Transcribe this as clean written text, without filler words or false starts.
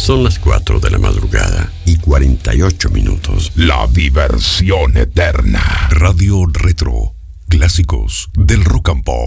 Son las 4 de la madrugada y 48 minutos. La diversión eterna. Radio Retro. Clásicos del rock and pop.